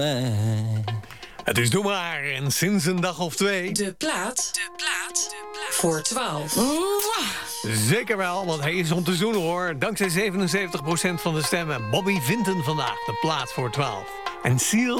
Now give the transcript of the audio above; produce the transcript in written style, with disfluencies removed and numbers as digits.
Het is Doe Maar en sinds een dag of 2... De plaat voor 12. Zeker wel, want hij is om te zoenen hoor. Dankzij 77% van de stemmen. Bobby Vinton vandaag, de plaat voor 12. En Seal